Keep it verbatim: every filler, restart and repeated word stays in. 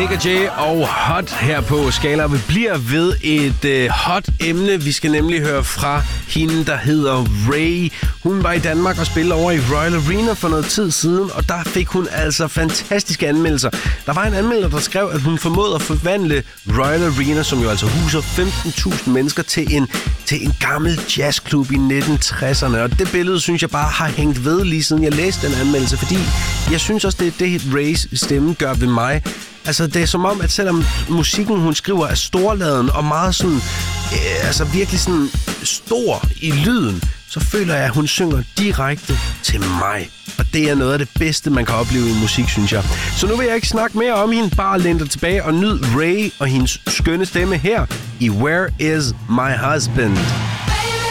Nick og Jay og Hot her på Skala. Vi bliver ved et øh, hot emne. Vi skal nemlig høre fra hende, der hedder Ray. Hun var i Danmark og spillede over i Royal Arena for noget tid siden, og der fik hun altså fantastiske anmeldelser. Der var en anmelder, der skrev, at hun formåede at forvandle Royal Arena, som jo altså huser femten tusind mennesker, til en, til en gammel jazzklub i nitten tresserne. Og det billede, synes jeg bare har hængt ved lige siden jeg læste den anmeldelse, fordi jeg synes også, det er det, Rays stemme gør ved mig. Altså, det er som om, at selvom musikken, hun skriver, er storladen og meget sådan, øh, altså virkelig sådan stor i lyden, så føler jeg, at hun synger direkte til mig. Og det er noget af det bedste, man kan opleve i musik, synes jeg. Så nu vil jeg ikke snakke mere om hende, bare læn dig tilbage og nyd Ray og hendes skønne stemme her i Where Is My Husband?